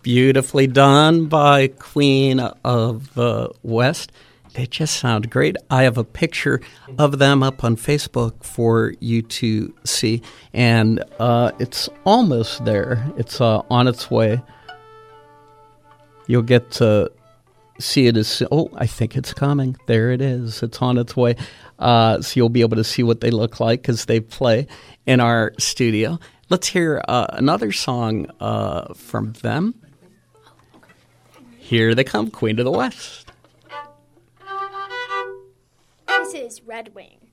Beautifully done by Queen of the West. They just sound great. I have a picture of them up on Facebook for you to see, and it's almost there. It's on its way. You'll get to see it as I think it's coming. There it is. It's on its way. So you'll be able to see what they look like because they play in our studio. Let's hear another song from them. Here they come, Queen of the West. This is Red Wing.